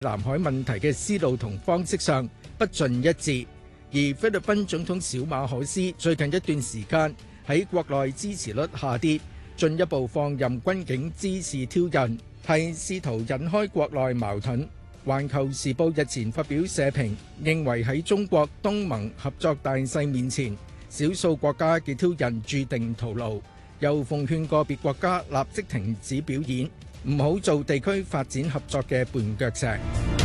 南海問題嘅思路同方式上不盡一致，而菲律賓總統小馬可斯最近一段時間喺國內支持率下跌，進一步放任軍警滋事挑釁，係試圖引開國內矛盾。環球時報日前發表社評，認為喺中國東盟合作大勢面前，少數國家嘅挑釁注定徒勞，又奉勸個別國家立即停止表演，唔好做地區發展合作嘅絆腳石。